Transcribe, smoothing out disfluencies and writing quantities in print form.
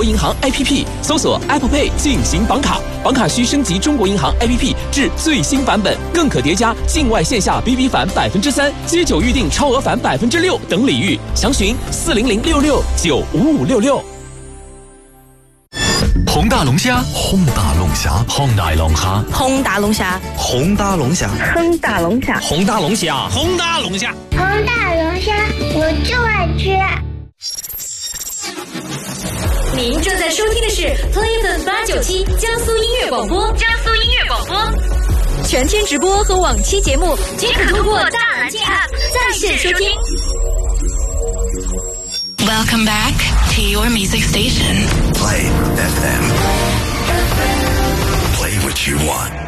国银行 APP， 搜索 Apple Pay 进行绑卡，绑卡需升级中国银行 APP 至最新版本，更可叠加境外线下 BB 返3%、街酒预订超额返6%等礼遇，详询40066955566。 红大龙虾， 红大龙虾， 红大龙虾， 红大龙虾， 红大龙虾， 红大龙虾， 红大龙虾， 红大龙虾， 红大龙虾，我就爱吃。 您正在收听的是 Play FM897江苏音乐广播，江苏音乐广播，全天直播和往期节目均可通过大蓝鲸 App 在线收听。 Welcome back to your music station. Play FM. Play what you want.